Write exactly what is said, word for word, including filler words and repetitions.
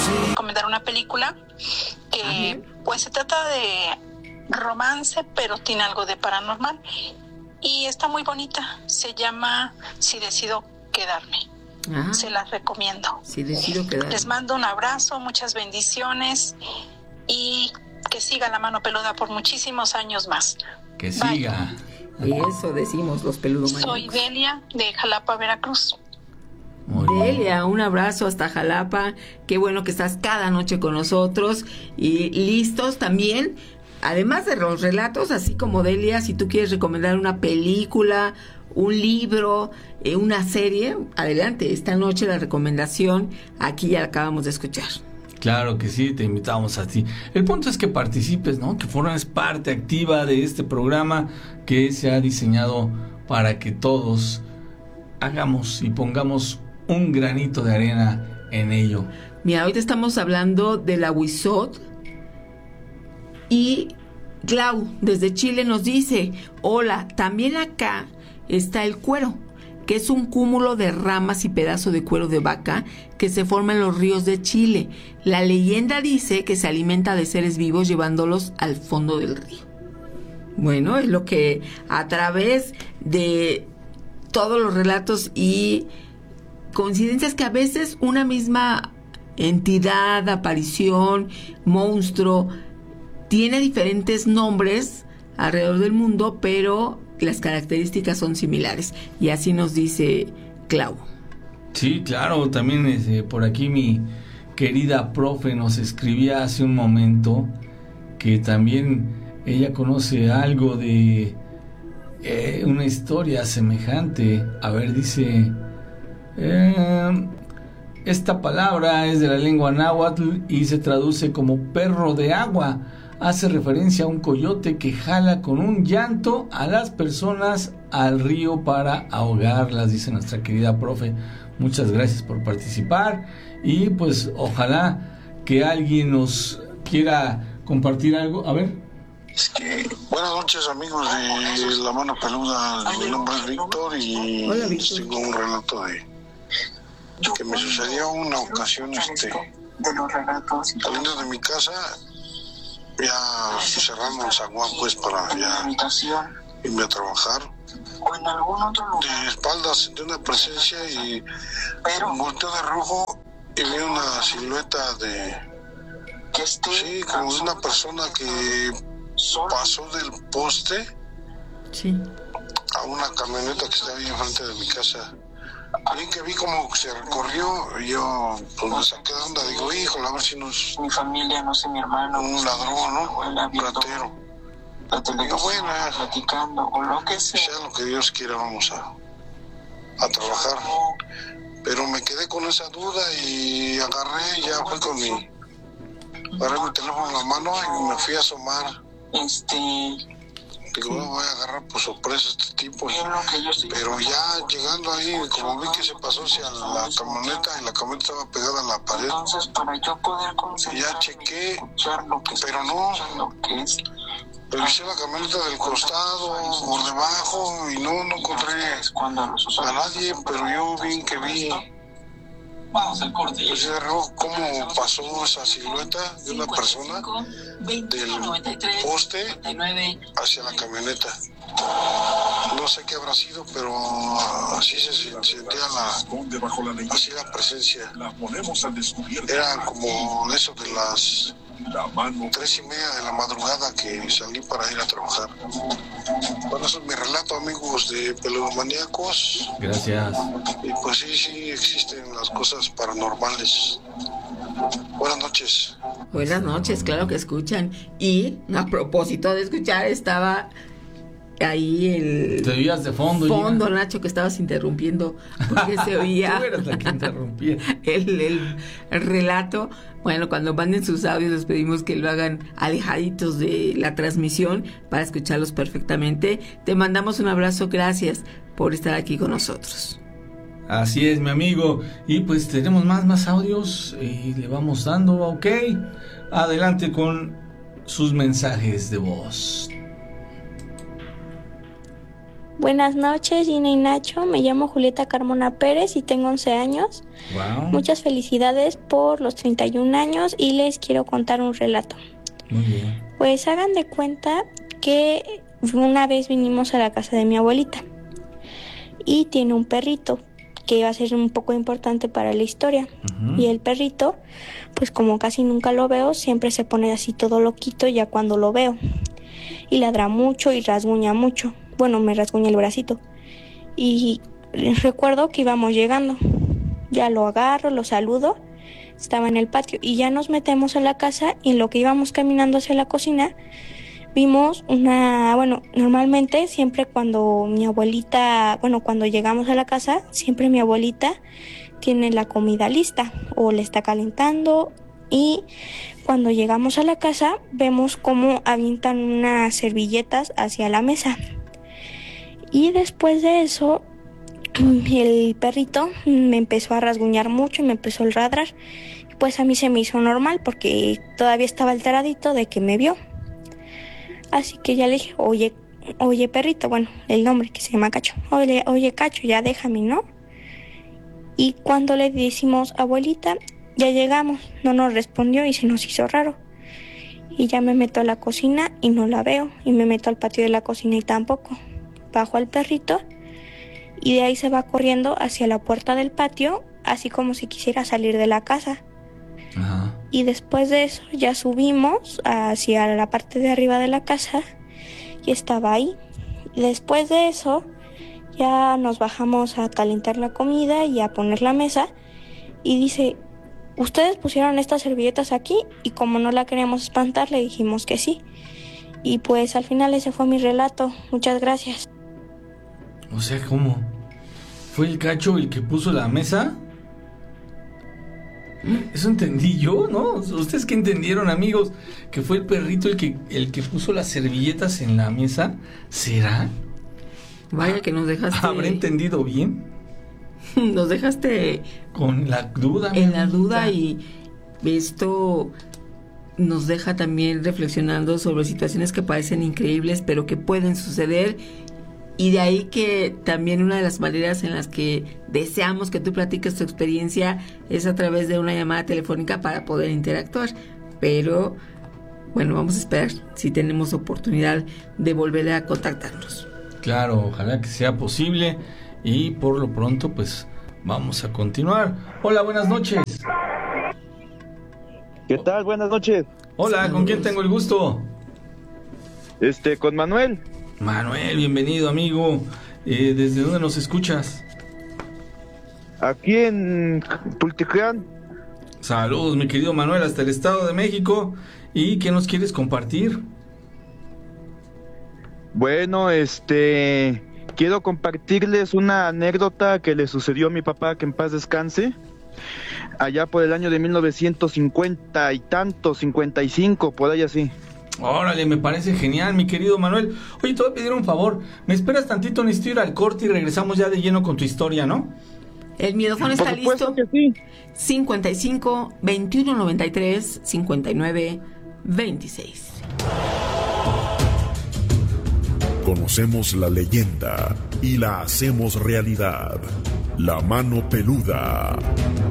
recomendar una película que pues se trata de romance, pero tiene algo de paranormal y está muy bonita. Se llama Si decido quedarme. Ah, se las recomiendo. Si decido quedarme. Les mando un abrazo, muchas bendiciones y que siga La Mano Peluda por muchísimos años más. Que siga. Y eso decimos los peludomaníacos. Soy Delia de Jalapa, Veracruz. Delia, un abrazo hasta Jalapa. Qué bueno que estás cada noche con nosotros y listos también. Además de los relatos, así como Delia, si tú quieres recomendar una película, un libro, eh, una serie, adelante. Esta noche la recomendación aquí ya la acabamos de escuchar. Claro que sí, te invitamos a ti. El punto es que participes, ¿no? Que formes parte activa de este programa que se ha diseñado para que todos hagamos y pongamos un granito de arena en ello. Mira, ahorita estamos hablando de la Huizot y Glau desde Chile nos dice: hola, también acá está el cuero, que es un cúmulo de ramas y pedazos de cuero de vaca que se forma en los ríos de Chile. La leyenda dice que se alimenta de seres vivos llevándolos al fondo del río. Bueno, es lo que a través de todos los relatos y coincidencias que a veces una misma entidad, aparición, monstruo, tiene diferentes nombres alrededor del mundo, pero las características son similares. Y así nos dice Clau. Sí, claro, también eh, por aquí mi querida profe nos escribía hace un momento que también ella conoce algo de eh, una historia semejante. A ver, dice... Eh, esta palabra es de la lengua náhuatl y se traduce como perro de agua. Hace referencia a un coyote que jala con un llanto a las personas al río para ahogarlas, dice nuestra querida profe. Muchas gracias por participar y pues ojalá que alguien nos quiera compartir algo. A ver. Buenas noches, amigos de La Mano Peluda. Mi nombre es Víctor y Hola, Víctor. Tengo un relato de que me sucedió una ocasión, este, saliendo de mi casa, ya cerrando el zaguán pues para ya irme a trabajar. De espaldas sentí una presencia y volteé de rojo y vi una silueta de, sí, como de una persona que pasó del poste sí. a una camioneta que estaba ahí enfrente de mi casa. Bien que vi como se recorrió, yo pues me saqué de onda, digo, híjole, a ver si nos... Mi familia, no sé, mi hermano... Un ladrón, ¿no? Un ratero. Digo, bueno, platicando, o lo que sea. Sea lo que Dios quiera, vamos a, a trabajar. Pero me quedé con esa duda y agarré, ya fui con mi... Agarré mi teléfono en la mano y me fui a asomar. Este... Digo, no voy a agarrar por sorpresa a este tipo. Pero ya llegando ahí, como vi que se pasó hacia la camioneta y la camioneta estaba pegada a la pared. Entonces, para yo poder y ya chequé, pero no. Revisé la camioneta del costado, por debajo, y no, no encontré a nadie, pero yo bien que vi. Vamos al corte. Pues de rojo, cómo pasó esa silueta de una persona del poste hacia la camioneta. No sé qué habrá sido, pero así se sentía la, así la presencia. Era como eso de las tres y media de la madrugada que salí para ir a trabajar. Bueno, eso es mi relato, amigos de Peludomaníacos. Gracias. Y pues sí, sí existen las cosas paranormales. Buenas noches. Buenas noches, claro que escuchan. Y a propósito de escuchar, estaba ahí el... Te oías de fondo. Fondo, Gina. Nacho, que estabas interrumpiendo porque se oía... Tú eras la que interrumpía. el, el, el relato. Bueno, cuando manden sus audios les pedimos que lo hagan alejaditos de la transmisión para escucharlos perfectamente. Te mandamos un abrazo, gracias por estar aquí con nosotros. Así es, mi amigo. Y pues tenemos más, más audios y le vamos dando, ok. Adelante con sus mensajes de voz. Buenas noches, Gina y Nacho. Me llamo Julieta Carmona Pérez y tengo once años. Wow. Muchas felicidades por los treinta y un años y les quiero contar un relato. Muy bien. Pues hagan de cuenta que una vez vinimos a la casa de mi abuelita y tiene un perrito que va a ser un poco importante para la historia. Uh-huh. Y el perrito, pues como casi nunca lo veo, siempre se pone así todo loquito ya cuando lo veo. Y ladra mucho y rasguña mucho. Bueno, me rasguña el bracito. Y recuerdo que íbamos llegando. Ya lo agarro, lo saludo. Estaba en el patio y ya nos metemos a la casa y en lo que íbamos caminando hacia la cocina vimos una, bueno, normalmente siempre cuando mi abuelita, bueno, cuando llegamos a la casa, siempre mi abuelita tiene la comida lista o le está calentando y cuando llegamos a la casa vemos cómo avientan unas servilletas hacia la mesa. Y después de eso, el perrito me empezó a rasguñar mucho y me empezó a ladrar. Pues a mí se me hizo normal porque todavía estaba alteradito de que me vio. Así que ya le dije, oye, oye perrito, bueno, el nombre que se llama Cacho. Oye, oye Cacho, ya déjame, ¿no? Y cuando le decimos, abuelita, ya llegamos, no nos respondió y se nos hizo raro. Y ya me meto a la cocina y no la veo. Y me meto al patio de la cocina y tampoco. Bajo al perrito y de ahí se va corriendo hacia la puerta del patio, así como si quisiera salir de la casa. Ajá. Y después de eso ya subimos hacia la parte de arriba de la casa y estaba ahí. Y después de eso ya nos bajamos a calentar la comida y a poner la mesa y dice, ¿ustedes pusieron estas servilletas aquí? Y como no la queríamos espantar le dijimos que sí. Y pues al final ese fue mi relato. Muchas gracias. O sea, ¿cómo? ¿Fue el Cacho el que puso la mesa? Eso entendí yo, ¿no? ¿Ustedes qué entendieron, amigos? ¿Que fue el perrito el que, el que puso las servilletas en la mesa? ¿Será? Vaya que nos dejaste... ¿Habré entendido bien? Nos dejaste... Con la duda. En la duda y esto... nos deja también reflexionando sobre situaciones que parecen increíbles, pero que pueden suceder. Y de ahí que también una de las maneras en las que deseamos que tú platiques tu experiencia es a través de una llamada telefónica para poder interactuar. Pero, bueno, vamos a esperar si tenemos oportunidad de volver a contactarnos. Claro, ojalá que sea posible. Y por lo pronto, pues, vamos a continuar. Hola, buenas noches. ¿Qué tal? Buenas noches. Hola, ¿con quién tengo el gusto? Este, con Manuel. Manuel, bienvenido, amigo. Eh, ¿Desde dónde nos escuchas? Aquí en Tultitlán. Saludos, mi querido Manuel, hasta el Estado de México. ¿Y qué nos quieres compartir? Bueno, este... quiero compartirles una anécdota que le sucedió a mi papá, que en paz descanse. Allá por el año de mil novecientos cincuenta y tanto, cincuenta y cinco, por ahí así. Órale, me parece genial, mi querido Manuel. Oye, te voy a pedir un favor. ¿Me esperas tantito? Necesito ir al corte y regresamos ya de lleno con tu historia, ¿no? El miedofón está listo. Que sí. cincuenta y cinco, veintiuno noventa y tres, cincuenta y nueve, veintiséis. Conocemos la leyenda y la hacemos realidad. La mano peluda.